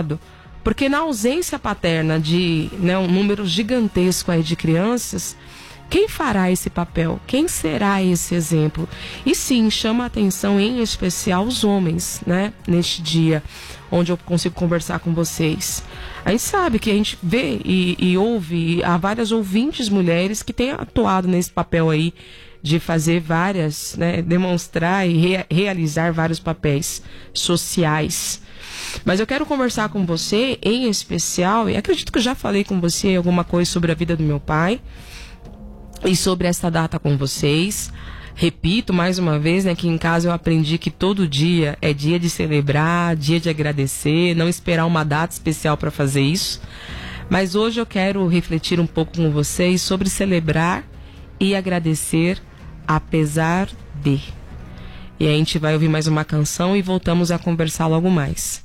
cuidado, porque na ausência paterna de, né, um número gigantesco aí de crianças, quem fará esse papel? Quem será esse exemplo? E sim, chama a atenção em especial os homens, né? Neste dia, onde eu consigo conversar com vocês. A gente sabe que a gente vê e ouve, há várias ouvintes mulheres que têm atuado nesse papel aí, de fazer várias, né? Demonstrar e realizar vários papéis sociais. Mas eu quero conversar com você em especial, e acredito que eu já falei com você alguma coisa sobre a vida do meu pai, e sobre esta data com vocês. Repito mais uma vez, né, que em casa eu aprendi que todo dia é dia de celebrar, dia de agradecer, não esperar uma data especial para fazer isso. Mas hoje eu quero refletir um pouco com vocês sobre celebrar e agradecer apesar de. E a gente vai ouvir mais uma canção e voltamos a conversar logo mais.